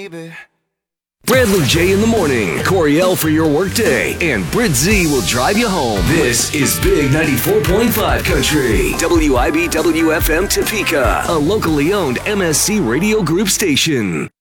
Bradley J in the morning, Coriel for your workday, and Brit Z will drive you home. This is Big 94.5 Country, WIBW FM Topeka, a locally owned MSC Radio Group station.